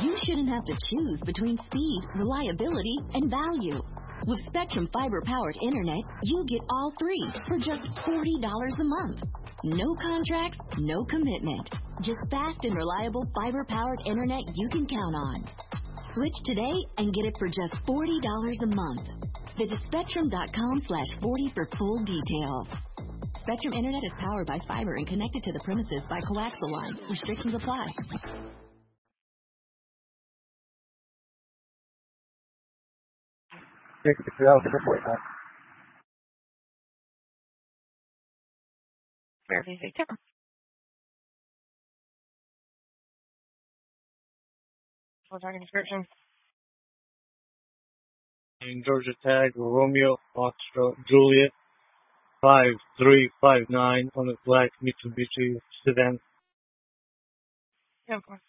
you shouldn't have to choose between speed, reliability, and value. With Spectrum fiber-powered internet, you get all three for just $40 a month. No contracts, no commitment. Just fast and reliable fiber-powered internet you can count on. Switch today and get it for just $40 a month. Visit Spectrum.com/40 for full details. Spectrum Internet is powered by fiber and connected to the premises by coaxial lines. Restrictions apply. What's our description? In Georgia Tag, Romeo, Foxtrot, Juliet, 5359 on a black Mitsubishi sedan. Yeah, of course.